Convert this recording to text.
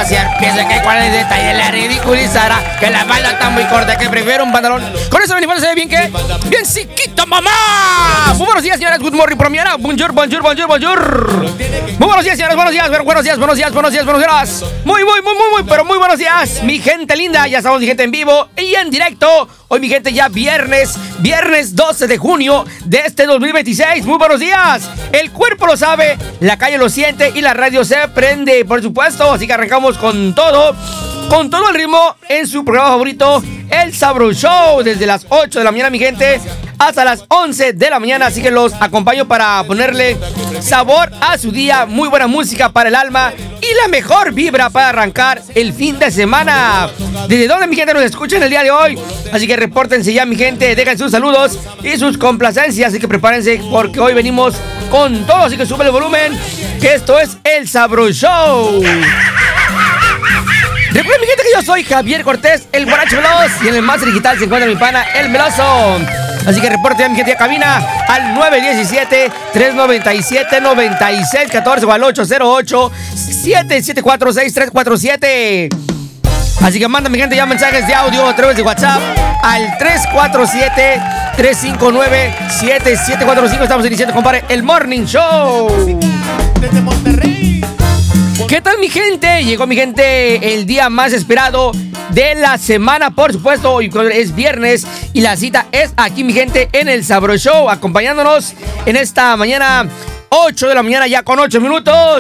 vaciar. Piensa que cuál es el detalle, la ridiculizará. Que la falda está muy corta, que prefiero un pantalón. Con eso mi se ve bien que. Bien chiquito, mamá. Muy buenos días, señoras. Good morning, promiana. Bonjour. Muy buenos días, señoras. Buenos días. Pero muy buenos días, mi gente linda. Ya estamos, mi gente, en vivo y en directo. Hoy, mi gente, ya viernes 12 de junio de este 2026. Muy buenos días. El cuerpo lo sabe, la calle lo siente y la radio se prende, por supuesto. Así que arrancamos con todo el ritmo en su programa favorito, El Sabro Show, desde las 8 de la mañana, mi gente, hasta las 11 de la mañana. Así que los acompaño para ponerle sabor a su día, muy buena música para el alma y la mejor vibra para arrancar el fin de semana. ¿Desde dónde, mi gente, nos escuchan el día de hoy? Así que repórtense ya, mi gente, dejen sus saludos y sus complacencias. Así que prepárense porque hoy venimos con todo, así que sube el volumen, que esto es El Sabro Show. Recuerden, mi gente, que yo soy Javier Cortés, el borracho veloz, y en el máster digital se encuentra mi pana, el meloso. Así que reporten, mi gente, a cabina al 917-397-9614 o al 808-774-6347. Así que manda, mi gente, ya mensajes de audio a través de WhatsApp al 347-359-7745. Estamos iniciando, compadre, el Morning Show. Desde Monterrey. ¿Qué tal, mi gente? Llegó, mi gente, el día más esperado de la semana, por supuesto. Hoy es viernes y la cita es aquí, mi gente, en El Sabro Show, acompañándonos en esta mañana, 8 de la mañana, ya con 8 minutos.